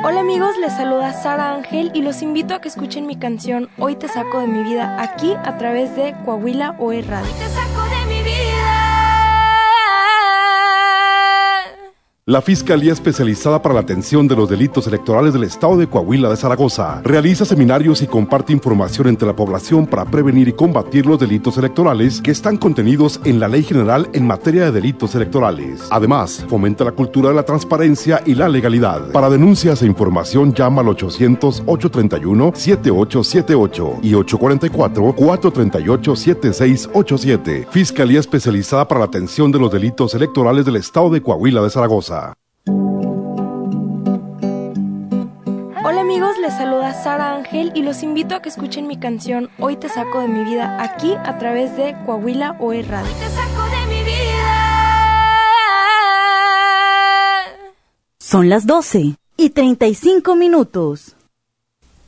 Hola amigos, les saluda Sara Ángel y los invito a que escuchen mi canción Hoy te saco de mi vida aquí a través de Coahuila OE Radio. Hoy te saco de mi vida. La Fiscalía Especializada para la Atención de los Delitos Electorales del Estado de Coahuila de Zaragoza realiza seminarios y comparte información entre la población para prevenir y combatir los delitos electorales que están contenidos en la Ley General en materia de delitos electorales. Además, fomenta la cultura de la transparencia y la legalidad. Para denuncias e información llama al 800-831-7878 y 844-438-7687. Fiscalía Especializada para la Atención de los Delitos Electorales del Estado de Coahuila de Zaragoza. Hola amigos, les saluda Sara Ángel y los invito a que escuchen mi canción Hoy te saco de mi vida aquí a través de Coahuila OE Radio. Hoy te saco de mi vida. Son las 12:35.